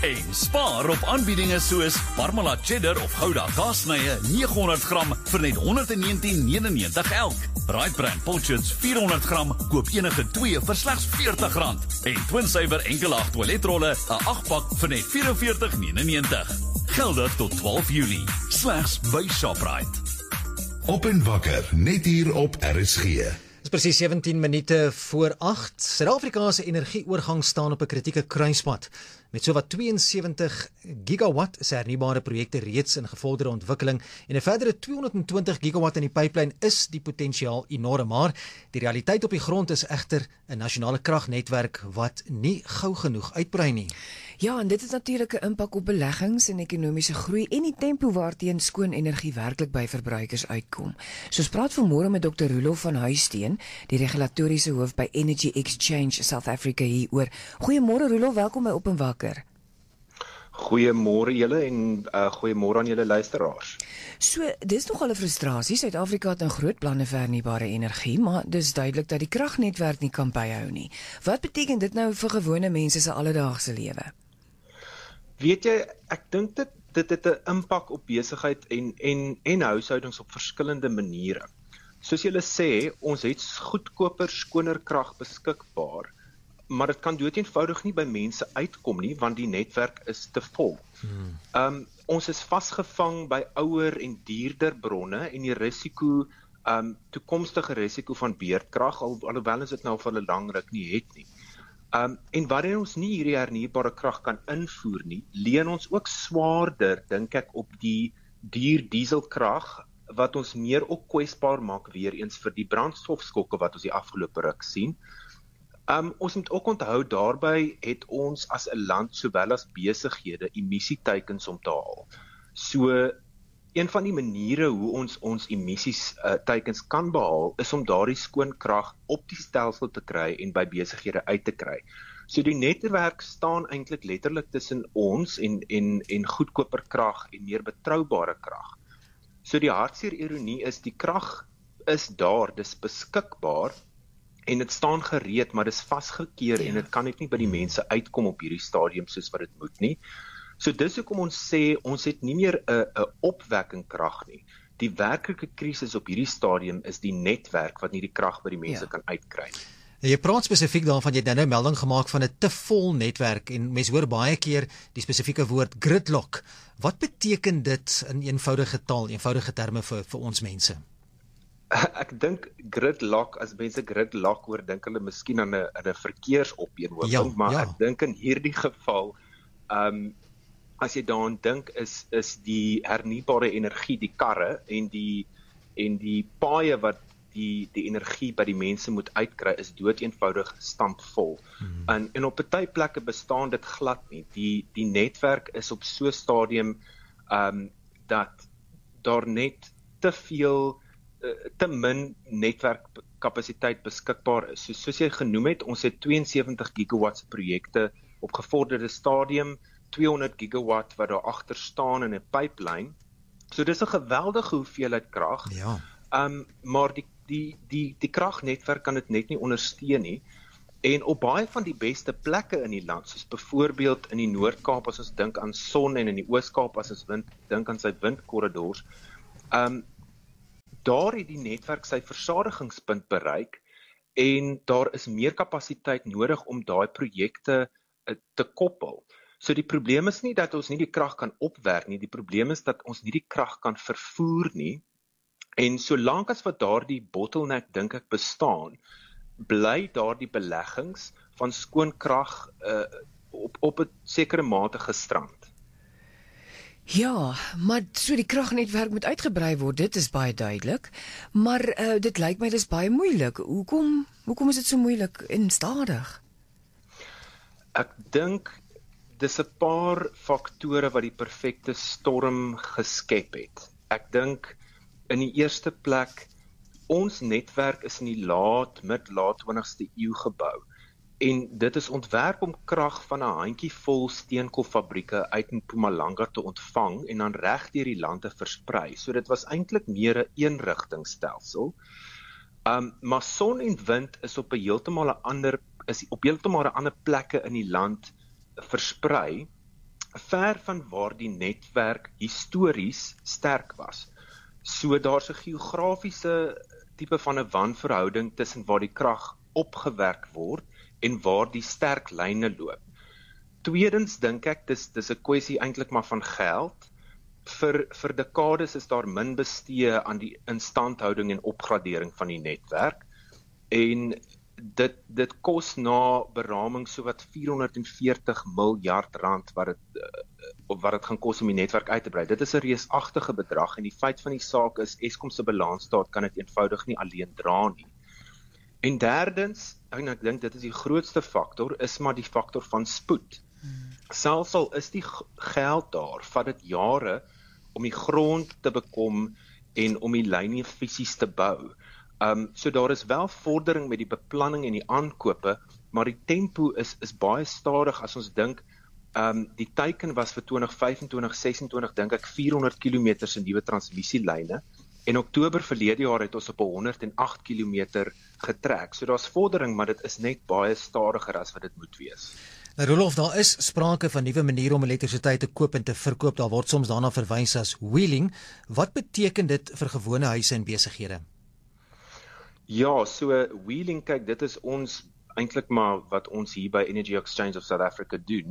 En spaar op aanbiedinge soos Parmalat cheddar of Gouda kaasnye 900 gram vir net R119,99 elk. Braaibran potchets 400 gram, koop enige 2 vir slegs R40. En Twin Saver enkelaag toiletrolle, 'n 8-pak vir net R44,99. Geldig tot 12 Julie, slegs by Shoprite. Op en wakker, net hier op RSG. Dis presies 17 minute voor 8. Suid-Afrika se energieoorgang staan op 'n kritieke kruispunt. Met sowat 72 gigawatt is hernubare projekte reeds in gevorderde ontwikkeling en 'n verdere 220 gigawatt in die pipeline is die potensiaal enorm, maar die realiteit op die grond is egter 'n nasionale kragnetwerk wat nie gou genoeg uitbrei nie. Ja, en dit het natuurlik 'n impak op beleggings en ekonomiese groei en die tempo waarteen skoon energie werklik by verbruikers uitkom. So ons praat vanmôre met Dr. Roelof van Huisteen, die regulatoriese hoof by Energy Exchange South Africa hieroor. Goeiemôre Roelof, welkom by Op en Wakker. Goeiemôre julle en goeiemôre aan julle luisteraars. So, dis nogal 'n frustrasie. Suid-Afrika het 'n groot planne vir hernubare energie, maar dis duidelik dat die kragnetwerk nie kan byhou nie. Wat beteken dit nou vir gewone mense se alledaagse lewe? Weet jy, ek dink dit het 'n impak op besigheid en huishoudings op verskillende maniere. Soos julle sê, ons het goedkoper, skoner krag beskikbaar, maar dit kan doeteenvoudig nie by mense uitkom nie, want die netwerk is te vol. Ons is vasgevang by ouer en duurder bronne en die risiko, toekomstige risiko van beurtkrag, alhoewel ons dit nou vir 'n lang ruk nie het nie. En wanneer ons nie hierdie hernubare krag kan invoer nie, leen ons ook swaarder, dink ek, op die duur dieselkrag, wat ons meer ook kwesbaar maak weer eens vir die brandstofskokke wat ons die afgelope ruk sien. Ons moet ook onthou, daarby het ons as 'n land sowel as besighede emissieteikens om te haal. So, een van die maniere hoe ons emissiesteikens kan behaal, is om daardie skoon krag op die stelsel te kry en by besighede uit te kry. So die netwerk staan eintlik letterlik tussen ons en goedkoper krag en meer betroubare krag. So die hartseer ironie is, die krag is daar, dis beskikbaar, en dit staan gereed, maar dis vasgekeer en dit kan net nie by die mense uitkom op hierdie stadium soos wat dit moet nie. So dis hoekom ons sê, ons het nie meer 'n opwekking krag nie. Die werklike krisis op hierdie stadium is die netwerk wat nie die krag by die mense kan uitkry nie. Jy praat spesifiek daarvan, jy het nou melding gemaak van 'n te vol netwerk en mense hoor baie keer die spesifieke woord gridlock. Wat beteken dit in eenvoudige taal, eenvoudige terme vir ons mense? Ek dink gridlock, as mense gridlock hoor, dink hulle miskien aan 'n verkeersopeenhoping, maar ek dink in hierdie geval, as jy daaraan dink, is die hernubare energie, die karre en die paaie wat die energie by die mense moet uitkry, is doeteenvoudig stampvol. En op party plekke bestaan dit glad nie. Die netwerk is op so 'n stadium dat daar net te min netwerkkapasiteit beskikbaar is. Soos jy genoem het, ons het 72 gigawatts projekte op gevorderde stadium, 200 gigawatt wat daar agter staan in 'n pipeline. So dis 'n geweldige hoeveelheid krag. Ja. Maar die kragnetwerk kan dit net nie ondersteun nie. En op baie van die beste plekke in die land, soos byvoorbeeld in die Noord-Kaap as ons dink aan son en in die Oos-Kaap as ons dink aan sy windkorridors, daar het die netwerk sy versadigingspunt bereik en daar is meer kapasiteit nodig om daai projekte te koppel. So die probleem is nie dat ons nie die krag kan opwerk nie, die probleem is dat ons nie die krag kan vervoer nie. En solank as wat daardie bottleneck, dink ek, bestaan, bly daardie beleggings van skoon krag op 'n sekere mate gestrand. Ja, maar so die kragnetwerk moet uitgebrei word, dit is baie duidelik, maar dit lyk my dis baie moeilik. Hoekom is dit so moeilik en stadig? Ek dink dis 'n paar faktore wat die perfekte storm geskep het. Ek dink in die eerste plek, ons netwerk is in die laat 20ste eeu gebou. En dit is ontwerp om krag van 'n handjievol steenkoolfabrieke uit in Mpumalanga te ontvang en dan reg deur die land te versprei. So dit was eintlik meer 'n eenrigtingstelsel. Maar son en wind is op heeltemal 'n ander plekke in die land versprei. ver van waar die netwerk histories sterk was. So daar's 'n geografiese tipe van 'n wanverhouding tussen waar die krag opgewerk word en waar die sterk lyne loop. Tweedens dink ek dis 'n kwessie eintlik maar van geld. Vir dekades is daar min bestee aan die instandhouding en opgradering van die netwerk en dit kos na beraming sowat 440 miljard rand wat dit gaan kos om die netwerk uit te brei. Dit is 'n reusagtige bedrag en die feit van die saak is Eskom se balansstaat kan dit eenvoudig nie alleen dra nie. En derdens, en ek dink dit is die grootste faktor, is maar die faktor van spoed. Selfs al is die geld daar, vat dit jare om die grond te bekom en om die lyne fisies te bou. So daar is wel vordering met die beplanning en die aankope, maar die tempo is baie stadig as ons dink, die teiken was vir 2025-26 dink ek 400 km se nuwe transmissielyne. En Oktober verlede jaar het ons op 108 km getrek. So daar's vordering, maar dit is net baie stadiger as wat dit moet wees. Rolof, daar is sprake van nuwe maniere om elektrisiteit te koop en te verkoop. Daar word soms daarna verwys as wheeling. Wat beteken dit vir gewone huise en besighede? Ja, so wheeling, kyk, dit is ons eintlik maar wat ons hier by Energy Exchange of South Africa doen.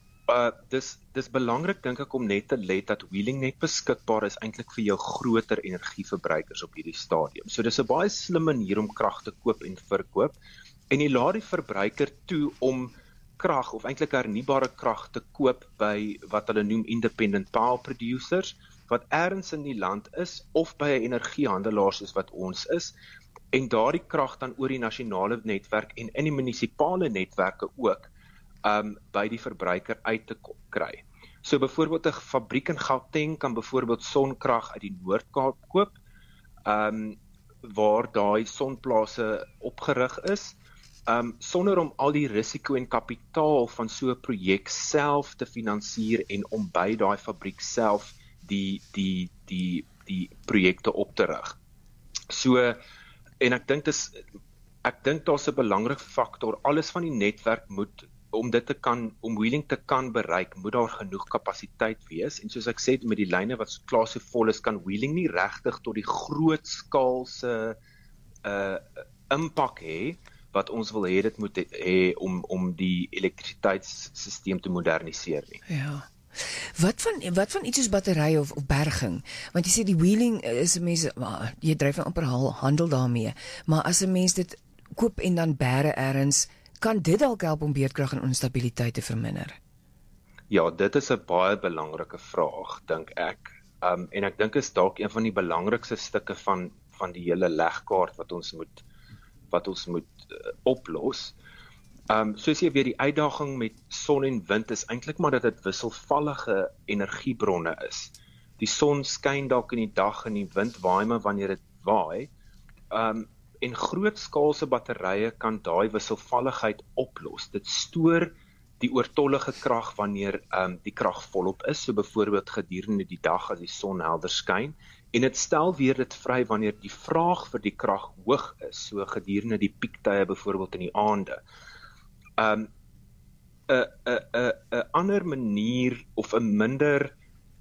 Dis belangrik dink ek om net te let dat wheeling net beskikbaar is eintlik vir jou groter energieverbruikers op hierdie stadium. So dis 'n baie slim manier om krag te koop en verkoop en jy laat die verbruiker toe om krag of eintlik hernubare krag te koop by wat hulle noem independent power producers wat ergens in die land is of by 'n energiehandelaar soos wat ons is en daardie krag dan oor die nasionale netwerk en in die munisipale netwerke ook by die verbruiker uit te kry. So byvoorbeeld 'n fabriek in Gauteng kan byvoorbeeld sonkrag uit die Noord-Kaap koop, waar daai sonplase opgerig is, sonder om al die risiko en kapitaal van so 'n projek self te finansier en om by daai fabriek self die projekte op te rig. So, en ek dink daar's 'n belangrike faktor, alles van die netwerk moet om wheeling te kan bereik, moet daar genoeg kapasiteit wees. En soos ek sê, met die lyne wat klaar so vol is, kan wheeling nie regtig tot die grootskaalse impak hê wat ons wil hê dit moet hê om die elektrisiteitsstelsel te moderniseer nie. Ja. Wat van iets soos batterye of berging? Want jy sê die wheeling is 'n mens, jy dryf nou amper handel daarmee, maar as 'n mens dit koop en dan bære ergens, kan dit dalk help om beerdkrag en onstabiliteit te verminder? Ja, dit is 'n baie belangrike vraag, dink ek. En ek dink is dalk een van die belangrikste stukke van die hele legkaart wat ons moet oplos. Soos jy weet, die uitdaging met son en wind is eintlik maar dat dit wisselvallige energiebronne is. Die son skyn dalk in die dag en die wind waai maar wanneer dit waai. En grootskaalse batterye kan daai wisselvalligheid oplos. Dit stoor die oortollige krag wanneer die krag volop is, so byvoorbeeld gedurende die dag as die son helder skyn, en dit stel weer dit vry wanneer die vraag vir die krag hoog is, so gedurende die piektye byvoorbeeld in die aande. 'n ander manier of 'n minder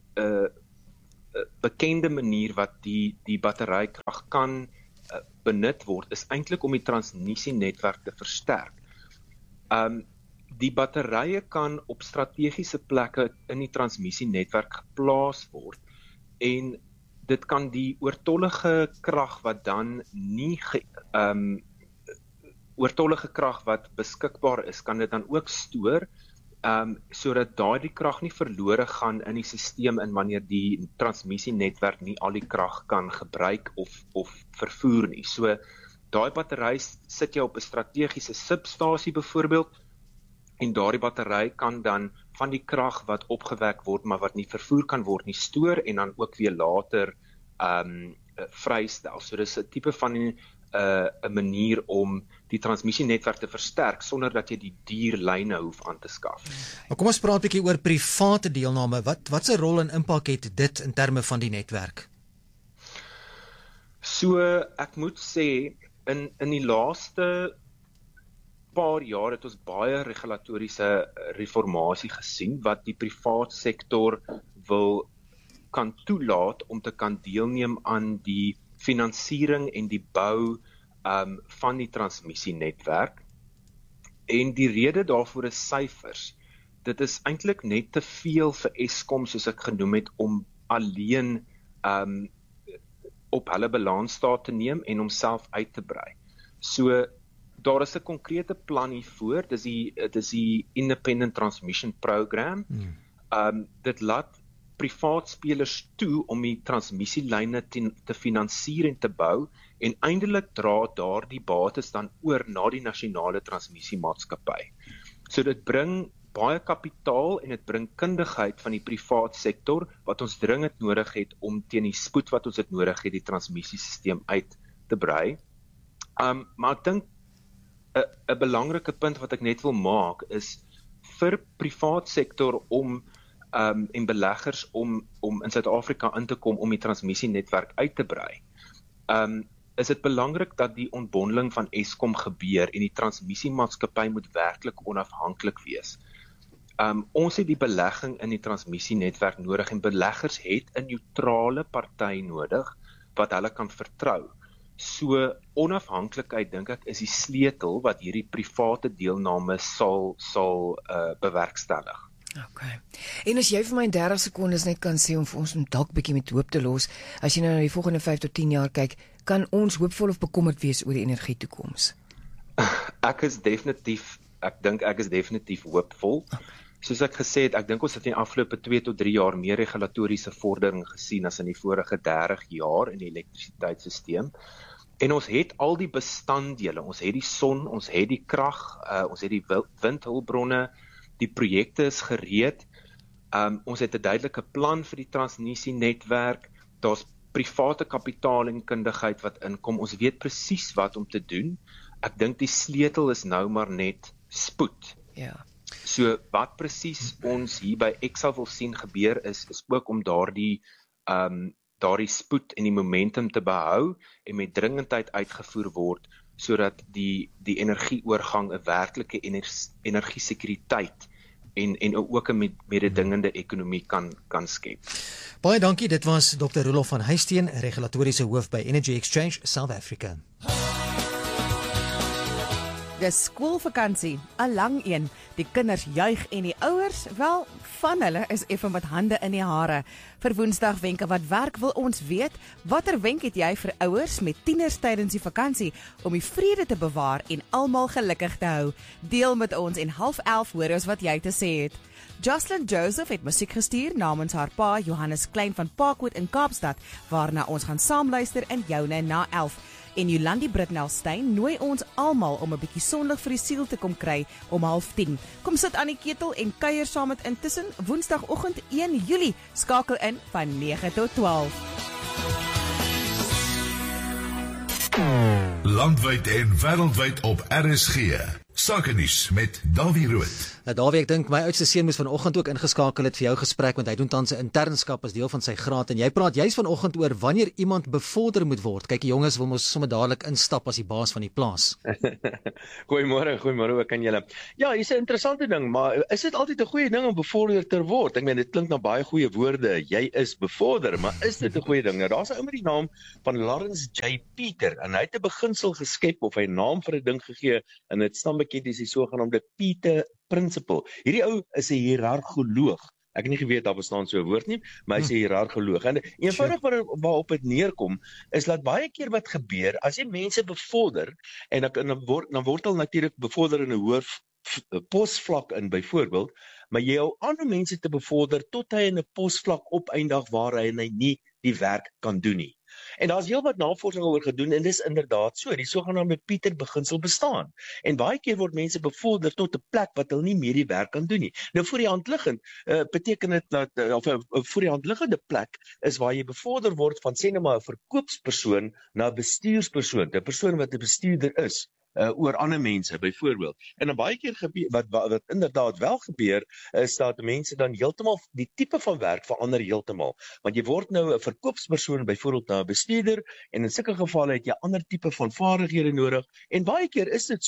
bekende manier wat die batterykrag kan benut word, is eintlik om die transmissienetwerk te versterk. Die batterye kan op strategiese plekke in die transmissienetwerk geplaas word en dit kan die oortollige krag wat dan nie oortollige krag wat beskikbaar is, kan dit dan ook stoor, sodat daardie krag nie verlore gaan in die stelsel in wanneer die transmissienetwerk nie al die krag kan gebruik of vervoer nie. So daai battery sit jy op 'n strategiese substasie byvoorbeeld, en daardie battery kan dan van die krag wat opgewek word, maar wat nie vervoer kan word nie, stoor en dan ook weer later vrystel. So dis 'n tipe van 'n manier om die transmissienetwerk te versterk sonder dat jy die duur lyne hoef aan te skaf. Maar kom ons praat 'n bietjie oor private deelname. Wat se rol en impak het dit in terme van die netwerk? So ek moet sê in die laaste paar jaar het ons baie regulatoriese reformatie gesien wat die privaat sektor kan toelaat om te kan deelneem aan die finansiering en die bou van die transmissienetwerk. En die rede daarvoor is syfers. Dit is eintlik net te veel vir Eskom, soos ek genoem het, om alleen op hulle balansstaat te neem en homself uit te brei. So, daar is 'n konkrete plan hiervoor, dis die Independent Transmission Program. Dit laat privaat spelers toe om die transmissielyne te finansier en te bou, en eindelik dra daardie bates dan oor na die nasionale transmissiemaatskappy. So dit bring baie kapitaal en dit bring kundigheid van die privaat sektor wat ons dringend nodig het om teen die spoed wat ons dit nodig het, die transmissiesisteem uit te brei. Maar ek dink 'n belangrike punt wat ek net wil maak is vir privaat sektor en beleggers om in Suid-Afrika in te kom om die transmissienetwerk uit te brei. Is dit belangrik dat die ontbondeling van Eskom gebeur en die transmissiemaatskappy moet werklik onafhanklik wees. Ons het die belegging in die transmissienetwerk nodig en beleggers het 'n neutrale party nodig wat hulle kan vertrou. So onafhanklikheid dink ek is die sleutel wat hierdie private deelname sal bewerkstellig. Okay. En as jy vir my in 30 sekondes net kan sê om vir ons dalk bietjie met hoop te los, as jy nou na die volgende 5 tot 10 jaar kyk, kan ons hoopvol of bekommerd wees oor die energietoekoms? Ek dink ek is definitief hoopvol. Soos ek gesê het, ek dink ons het in die afgelope 2 tot 3 jaar meer regulatoriese vordering gesien as in die vorige 30 jaar in die elektrisiteitssisteem. En ons het al die bestanddele, ons het die son, ons het die krag, ons het die windhulpbronne, die projekte is gereed, ons het 'n duidelike plan vir die transmissienetwerk, daar's private kapitaal en kundigheid wat inkom, ons weet presies wat om te doen. Ek dink die sleutel is nou maar net spoed. Ja. So wat presies ons hier by Excel wil sien gebeur is ook om daardie spoed en die momentum te behou en met dringendheid uitgevoer word, sodat die energieoorgang 'n werklike energiesekuriteit en ook 'n mededingende ekonomie kan skep. Baie dankie, dit was Dr. Roelof van Huisteen, regulatoriese hoof by Energy Exchange South Africa. Dis skoolvakansie, 'n lang een. Die kinders juig en die ouers, wel, van hulle is effe met hande in die hare. Vir Woensdag wenke wat werk wil ons weet, watter wenk het jy vir ouers met tieners tydens die vakansie om die vrede te bewaar en almal gelukkig te hou? Deel met ons en 10:30 hoor ons wat jy te sê het. Jocelyn Joseph het musiek gestuur namens haar pa Johannes Klein van Parkwood in Kaapstad, waarna ons gaan saamluister in Joune na 11. En Jolandi Britnell-Steyn nooi ons almal om 'n bietjie sonlig vir die siel te kom kry om 10:30. Kom sit aan die ketel en kuier saam met Intussen Woensdagoggend 1 Julie. Skakel in van 9 tot 12. Landwyd en wêreldwyd op RSG. Sakenuus met Davie Rood. Davie, ek dink my oudste seun moes vanoggend ook ingeskakel het vir jou gesprek, want hy doen tans 'n internskap as deel van sy graad en jy praat juis vanoggend oor wanneer iemand bevorder moet word. Kyk, die jonges wil mos sommer dadelik instap as die baas van die plaas. Goeiemôre ook aan julle. Ja, hier's 'n interessante ding, maar is dit altyd 'n goeie ding om bevorder te word? Ek meen, dit klink na baie goeie woorde. Jy is bevorder, maar is dit 'n goeie ding? Nou, daar's 'n ou met die naam van Lawrence J. Peter en hy het 'n beginsel geskep of hy 'n naam vir 'n ding gegee en dit staan bekend as die sogenaamde Peter Principle. Hierdie ou is 'n hiërargoloog. Ek het nie geweet daar bestaan so 'n woord nie, maar hy is 'n hiërargoloog. En eenvoudig waarop dit neerkom is dat baie keer wat gebeur as jy mense bevorder en dan word hulle natuurlik bevorder in 'n hoër posvlak in byvoorbeeld, maar jy hou aan om mense te bevorder tot hy in 'n posvlak opeindig waar hy nie die werk kan doen nie. En daar's heelwat navorsing oor gedoen en dis inderdaad so, die sogenaamde Peter beginsel bestaan. En baie keer word mense bevorder tot 'n plek wat hulle nie meer die werk kan doen nie. Nou voor die hand liggend beteken dit dat of 'n voor die hand liggende plek is waar jy bevorder word van sê nou maar 'n verkoopspersoon na 'n bestuurspersoon, 'n persoon wat 'n bestuurder is. Oor ander mense byvoorbeeld. En dan baie keer wat inderdaad wel gebeur is dat mense dan heeltemal die tipe van werk verander heeltemal. Want jy word nou 'n verkoopspersoon byvoorbeeld na 'n bestuurder en in sulke gevalle het jy ander tipe van vaardighede nodig en baie keer is dit so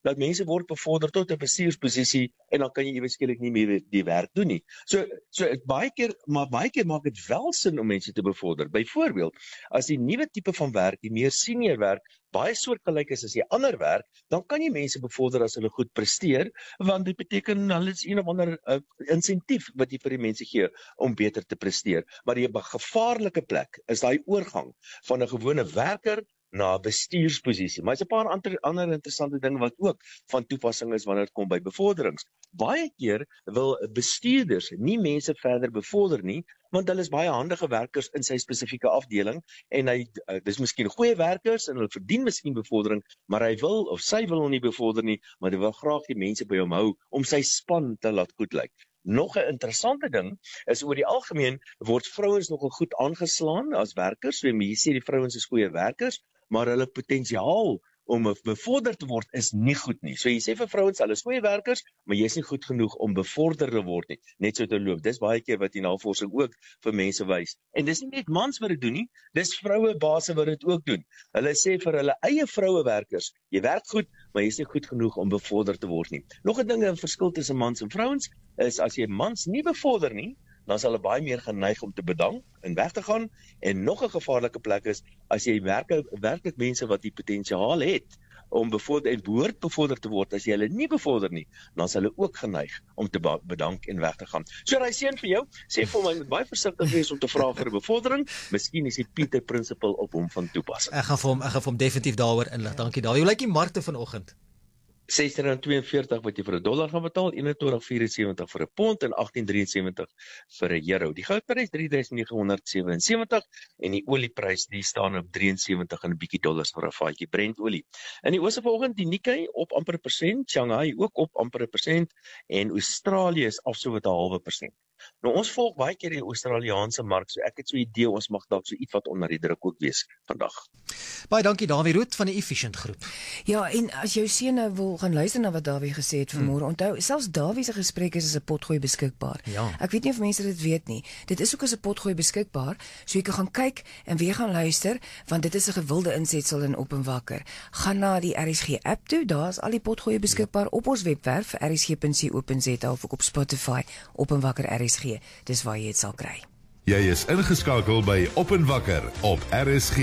dat mense word bevorder tot 'n bestuursposisie en dan kan jy ewe skielik nie meer die werk doen nie. So baie keer maak dit wel sin om mense te bevorder. Byvoorbeeld, as die nuwe tipe van werk, die meer senior werk, baie soortgelyk is as die ander werk, dan kan jy mense bevorder as hulle goed presteer, want dit beteken hulle is een of ander insentief wat jy vir die mense gee om beter te presteer. Maar die gevaarlike plek is daai oorgang van 'n gewone werker na 'n bestuursposisie. Maar is 'n paar ander interessante dinge wat ook van toepassing is wanneer dit kom by bevorderings. Baie keer wil bestuurders nie mense verder bevorder nie, want hulle is baie handige werkers in sy spesifieke afdeling en dis miskien goeie werkers en hulle verdien miskien bevordering, maar hy wil of sy wil hom nie bevorder nie, maar hy wil graag die mense by hom hou om sy span te laat goed lyk. Nog 'n interessante ding is oor die algemeen word vrouens nogal goed aangeslaan as werkers. So jy sê die vrouens is goeie werkers, maar hulle potensiaal om bevorder te word is nie goed nie. So jy sê vir vrouens, hulle is goeie werkers, maar jy is nie goed genoeg om bevorder te word nie, net so te loop. Dis baie keer wat die navorsing ook vir mense wys. En dis nie net mans wat dit doen nie, dis vroue baase wat dit ook doen. Hulle sê vir hulle eie vroue werkers, jy werk goed, maar jy is nie goed genoeg om bevorder te word nie. Nog 'n ding, 'n verskil tussen mans en vrouens is as jy mans nie bevorder nie, dan is hulle baie meer geneig om te bedank en weg te gaan. En nog 'n gevaarlike plek is as jy werklik mense wat die potensiaal het om bevorder en behoort bevorder te word, as jy hulle nie bevorder nie, dan is hulle ook geneig om te bedank en weg te gaan. So raai seën vir jou, sê vir my, moet baie versigtig wees om te vra vir 'n bevordering. Miskien is die Pieter Principle op hom van toepassing. Ek gaan vir hom definitief daaroor inlig. Dankie Dawie. Hoe lyk die markte vanoggend? R16.42 wat jy vir 'n dollar gaan betaal, R21.74 vir 'n pond en R18.73 vir 'n euro. Die goudprys $3,977 en die olieprys die staan op 73 en 'n bietjie dollars vir 'n vatjie Brent olie. In die ooste vanoggend die Nikkei op amper 1%, Shanghai ook op amper 1% en Australië is af so wat 0.5%. Nou ons volg baie keer die Australiese mark, so ek het so 'n idee ons mag dalk so iets wat onder die druk ook wees vandag. Baie dankie Dawie Rood van die Efficient Groep. Ja, en as jou seun nou wil gaan luister na wat Dawie gesê het vanmôre, onthou, selfs Dawie se gesprek is as 'n potgooi beskikbaar. Ja. Ek weet nie of mense dit weet nie. Dit is ook as 'n potgooi beskikbaar, so jy kan gaan kyk en weer gaan luister, want dit is 'n gewilde insetsel in Op en Wakker. Gaan na die RSG app toe, daar is al die potgooi beskikbaar op ons webwerf rsg.co.za of ook op Spotify Op en Wakker RSG. Dis waar jy dit sal kry. Jy is ingeskakel by Op en Wakker op RSG.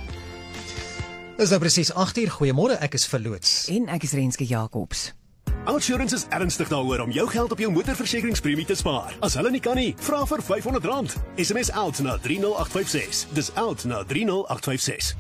Dis nou presies 8:00. Goeiemôre, ek is verloots. En ek is Renske Jacobs. Outsurance is ernstig daaroor om jou geld op jou motorversekeringspremie te spaar. As hulle nie kan nie, vra vir R500. SMS OUT na 30856. Dis OUT na 30856.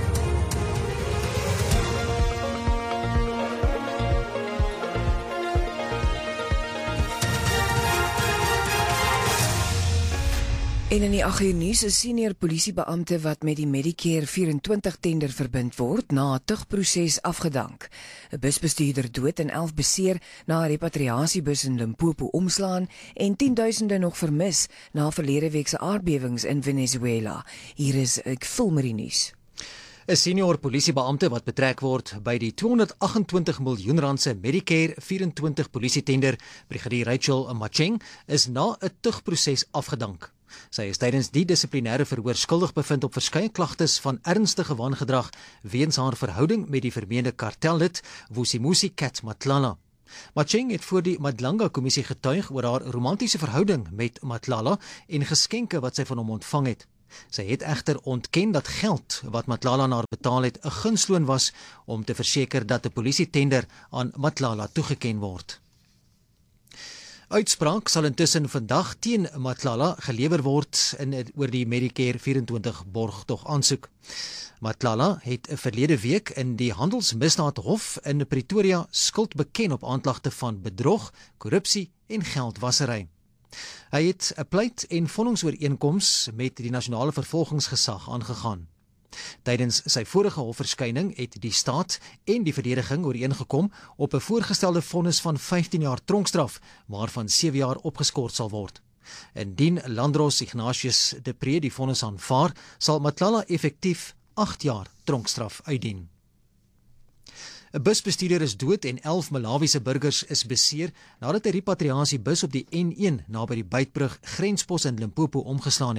En in die 8 uur nuus is senior polisiebeampte wat met die Medicare 24 tender verbind word na 'n tugproses afgedank. 'n Busbestuurder dood en 11 beseer na 'n repatriasiebus in Limpopo omslaan en 10.000 nog vermis na verlede week se aardbewings in Venezuela. Hier is ek vul met die nuus. 'n Senior polisiebeampte wat betrek word by die R228 miljoen se Medicare 24 polisietender, Brigadier Rachel Macheng, is na 'n tugproses afgedank. Sy is tydens die dissiplinêre verhoor skuldig bevind op verskeie klagtes van ernstige wangedrag weens haar verhouding met die vermeende kartellid Vusimusi Cat Matlala. Macheng het voor die Madlanga-kommissie getuig oor haar romantiese verhouding met Matlala en geskenke wat sy van hom ontvang het. Sy het egter ontken dat geld wat Matlala aan haar betaal het 'n gunsloon was om te verseker dat 'n polisietender aan Matlala toegeken word. Uitspraak sal intussen vandag teen Matlala gelewer word oor die Medicare 24 borgtog aansoek. Matlala het verlede week in die Handelsmisdaadhof in Pretoria skuld beken op aanklagte van bedrog, korrupsie en geldwasery. Hy het 'n pleit en vonningsooreenkoms met die nasionale vervolgingsgesag aangegaan. Tydens sy vorige hofverskyning het die staat en die verdediging ooreengekom op 'n voorgestelde vonnis van 15 jaar tronkstraf, waarvan 7 jaar opgeskort sal word. Indien Landros Ignatius de Pre die vonnis aanvaar, sal Matlala effektief 8 jaar tronkstraf uitdien. 'n Busbestuurder is dood en 11 Malawiese burgers is beseer nadat 'n repatriasiebus op die N1 naby die Beitbrug grenspos in Limpopo omgeslaan het.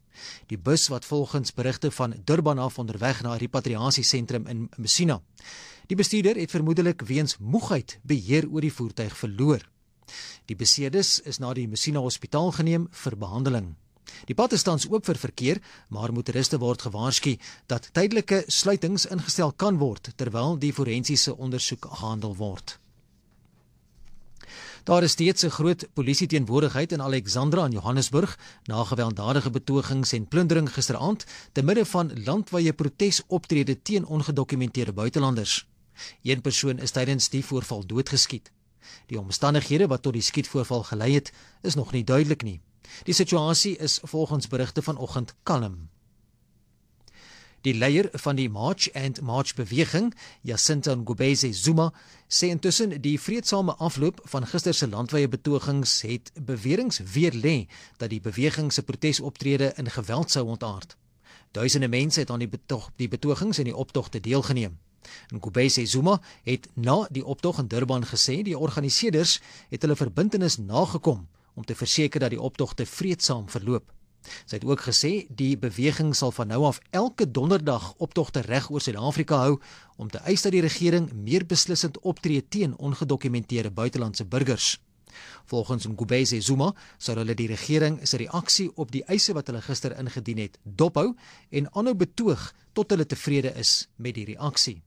Die bus wat volgens berigte van Durban af onderweg na 'n repatriasiesentrum in Messina. Die bestuurder het vermoedelik weens moegheid beheer oor die voertuig verloor. Die beseerdes is na die Messina Hospitaal geneem vir behandeling. Die pad is tans oop vir verkeer, maar motoriste word gewaarsku dat tydelike sluitings ingestel kan word terwyl die forensiese ondersoek gehandel word. Daar is steeds 'n groot polisieteenwoordigheid in Alexandra in Johannesburg na gewelddadige betogings en plundering gisteraand te midde van landwyse protesoptrede teen ongedokumenteerde buitelanders. Een persoon is tydens die voorval doodgeskiet. Die omstandighede wat tot die skietvoorval gelei het, is nog nie duidelik nie. Die situasie is volgens berigte vanoggend kalm. Die leier van die March and March beweging, Jacinta Ngubese Zuma, sê intussen die vreedsame afloop van gister se landwyse betogings het beweringe weer lê dat die beweging se protesoptrede in geweld sou ontaard. Duisende mense het aan die betogings en die optogte deelgeneem. Ngubese Zuma het na die optog in Durban gesê die organiseerders het hulle verbintenis nagekom om te verseker dat die optogte vreedsaam verloop. Sy het ook gesê die beweging sal van nou af elke donderdag optogte reg oor Suid-Afrika hou om te eis dat die regering meer beslissend optree teen ongedokumenteerde buitelandse burgers. Volgens Ngubese Zuma sou hulle die regering se reaksie op die eise wat hulle gister ingedien het dophou en aanhou betoog tot hulle tevrede is met die reaksie.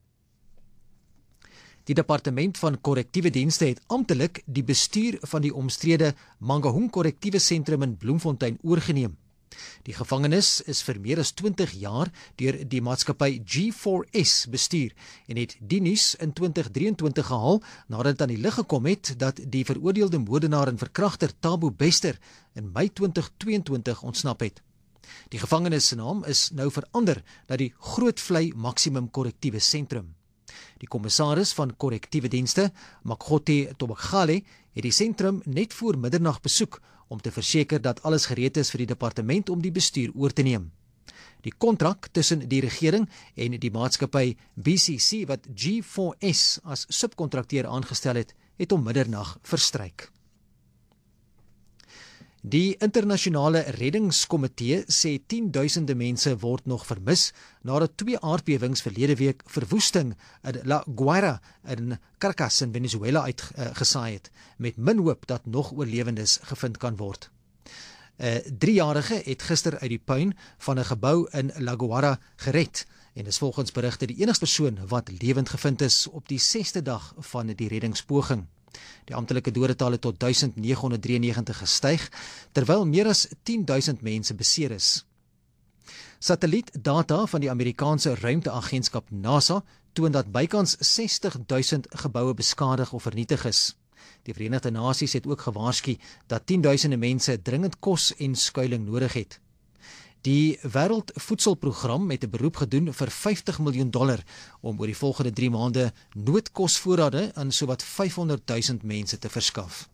Die departement van korrektiewe dienste het amptelik die bestuur van die omstrede Mangaung korrektiewe sentrum in Bloemfontein oorgeneem. Die gevangenis is vir meer as 20 jaar deur die maatskappy G4S bestuur en het die nuus in 2023 gehaal nadat dit aan die lig gekom het dat die veroordeelde moordenaar en verkragter Thabo Bester in Mei 2022 ontsnap het. Die gevangenis se naam is nou verander na die Grootvlei Maksimum Korrektiewe Sentrum. Die kommissaris van korrektiewe dienste, Makgote Tobakgale, het die sentrum net voor middernag besoek om te verseker dat alles gereed is vir die departement om die bestuur oor te neem. Die kontrak tussen die regering en die maatskappy BCC wat G4S as subkontrakteur aangestel het om middernag verstryk. Die internasionale reddingskomitee sê 10.000 mense word nog vermis nadat 2 aardbewings verlede week verwoesting in La Guaira in Caracas in Venezuela uitgesaai het, met min hoop dat nog oorlewendes gevind kan word. 'n 3-jarige het gister uit die puin van 'n gebou in La Guaira gered en is volgens berigte die enigste persoon wat lewend gevind is op die 6de dag van die reddingspoging. Die amptelike dodetal het tot 1993 gestyg, terwyl meer as 10.000 mense beseer is. Satellietdata van die Amerikaanse ruimteagentskap NASA toon dat bykans 60.000 geboue beskadig of vernietig is. Die Verenigde Nasies het ook gewaarsku dat 10.000 mense dringend kos en skuiling nodig het. Die Wêreldvoedselprogram het 'n beroep gedoen vir $50 miljoen om oor die volgende 3 maande noodkosvoorrade aan sowat 500.000 mense te verskaf.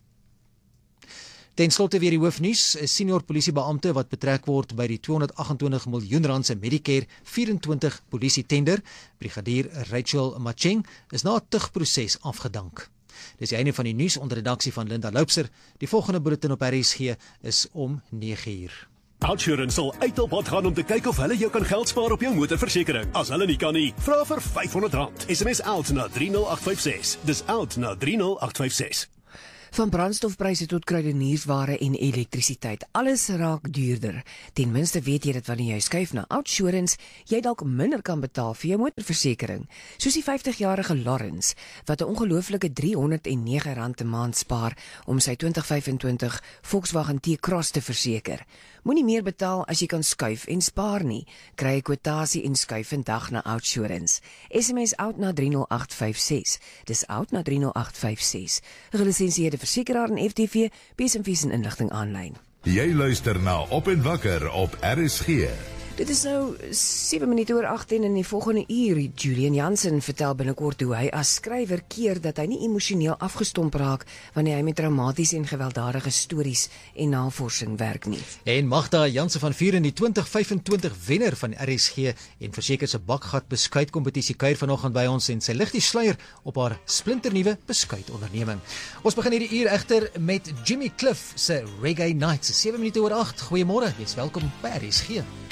Ten slotte weer die hoofnuus, 'n senior polisiebeampte wat betrek word by die R228 miljoen se Medicare 24 polisietender, brigadier Rachel Macheng, is na 'n tugproses afgedank. Dis die einde van die nuus onder redaksie van Linda Loupser. Die volgende bulletin op RSG is om 9:00. Outsurance sal uit op pad gaan om te kyk of hulle jou kan geld spaar op jou motorversekering. As hulle nie kan nie, vra vir R500. SMS out na 30856. Dis out na 30856. Van brandstofpryse tot kruideniersware en elektrisiteit, alles raak duurder. Ten minste weet jy dat wanneer jy skuif na Outsurance, jy dalk minder kan betaal vir jou motorversekering. Soos die 50-jarige Lawrence, wat 'n ongelooflike R309 'n maand spaar om sy 2025 Volkswagen T-Cross te verseker. Moenie meer betaal as jy kan skuif en spaar nie. Kry 'n kwotasie en skuif vandag na Outsurance. SMS out na 30856. Dis out na 30856. Gelisensieerde versekeraar en FTV, besenfees en inligting aanlyn. Jy luister na Op en Wakker op RSG. Dit is nou 7:08 en in die volgende uur, Julian Jansen vertel binnekort hoe hy as skrywer keer dat hy nie emosioneel afgestomp raak wanneer hy met dramatiese en gewelddadige stories en navorsing werk nie. En Magda Jansen van Vuren, die 2025 wenner van RSG en Verseker se bakgat beskuit kompetisie kuier vanoggend by ons en sy lig die sluier op haar splinternuwe beskuitonderneming. Ons begin hierdie uur egter met Jimmy Cliff se Reggae Nights. 7:08. Goeiemôre, jy's welkom by RSG.